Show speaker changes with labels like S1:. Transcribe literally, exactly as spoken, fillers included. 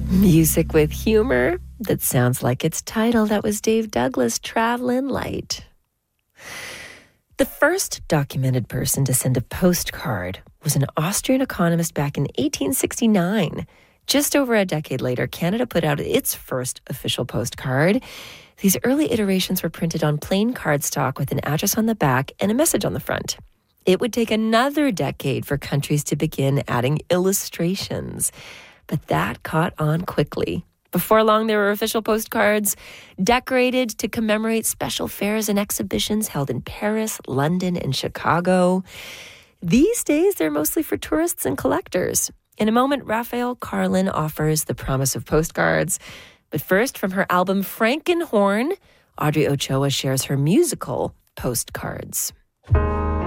S1: Music with humor that sounds like its title. That was Dave Douglas, Travelin' Light. The first documented person to send a postcard was an Austrian economist back in eighteen sixty-nine. Just over a decade later, Canada put out its first official postcard. These early iterations were printed on plain cardstock with an address on the back and a message on the front. It would take another decade for countries to begin adding illustrations. But that caught on quickly. Before long, there were official postcards decorated to commemorate special fairs and exhibitions held in Paris, London, and Chicago. These days, they're mostly for tourists and collectors. In a moment, Raphael Carlin offers the promise of postcards. But first, from her album Frankenhorn, Audrey Ochoa shares her musical postcards.